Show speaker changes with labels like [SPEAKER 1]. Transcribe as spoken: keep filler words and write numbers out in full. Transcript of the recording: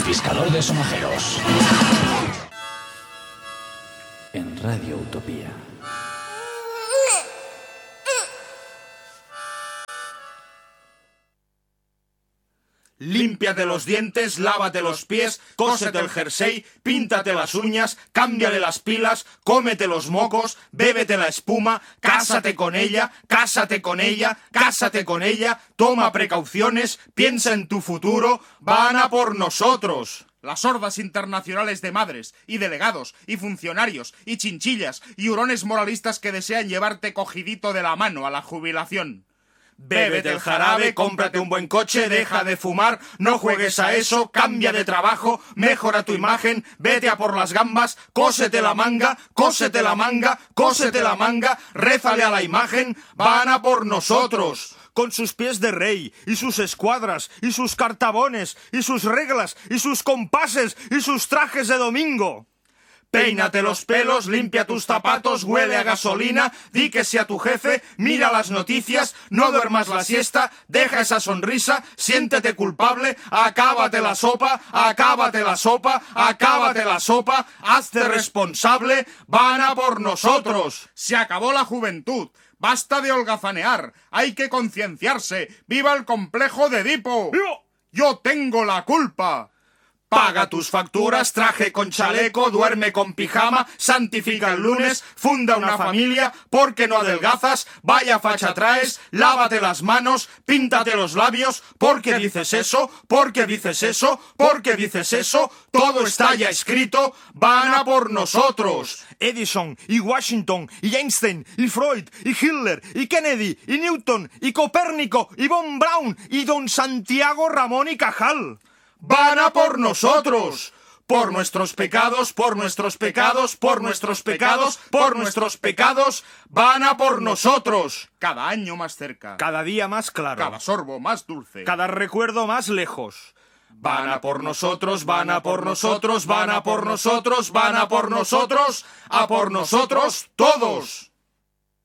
[SPEAKER 1] confiscador de sonajeros. En Radio Utopía.
[SPEAKER 2] Límpiate los dientes, lávate los pies, cósete el jersey, píntate las uñas, cámbiale las pilas, cómete los mocos, bébete la espuma, cásate con ella, cásate con ella, cásate con ella, toma precauciones, piensa en tu futuro, van a por nosotros.
[SPEAKER 3] Las hordas internacionales de madres, y delegados, y funcionarios, y chinchillas, y hurones moralistas que desean llevarte cogidito de la mano a la jubilación.
[SPEAKER 2] Bébete el jarabe, cómprate un buen coche, deja de fumar, no juegues a eso, cambia de trabajo, mejora tu imagen, vete a por las gambas, cósete la manga, cósete la manga, cósete la manga, rézale a la imagen, van a por nosotros. Con sus pies de rey, y sus escuadras, y sus cartabones, y sus reglas, y sus compases, y sus trajes de domingo. Peínate los pelos, limpia tus zapatos, huele a gasolina, di que sí a tu jefe, mira las noticias, no duermas la siesta, deja esa sonrisa, siéntete culpable, acábate la sopa, acábate la sopa, acábate la sopa, hazte responsable, van a por nosotros.
[SPEAKER 3] Se acabó la juventud, basta de holgazanear, hay que concienciarse, ¡viva el complejo de Edipo!
[SPEAKER 2] ¡Viva!
[SPEAKER 3] ¡Yo tengo la culpa!
[SPEAKER 2] Paga tus facturas, traje con chaleco, duerme con pijama, santifica el lunes, funda una familia, porque no adelgazas, vaya facha traes, lávate las manos, píntate los labios, porque dices eso, porque dices eso, porque dices eso, todo está ya escrito, van a por nosotros. Edison, y Washington, y Einstein, y Freud, y Hitler, y Kennedy, y Newton, y Copérnico, y Von Braun, y don Santiago Ramón y Cajal. ¡Van a por nosotros! Por nuestros pecados, por nuestros pecados, por nuestros pecados, por nuestros pecados, van a por nosotros.
[SPEAKER 3] Cada año más cerca.
[SPEAKER 2] Cada día más claro.
[SPEAKER 3] Cada sorbo más dulce.
[SPEAKER 2] Cada recuerdo más lejos. Van a por nosotros, van a por nosotros, van a por nosotros, van a por nosotros, a por nosotros todos.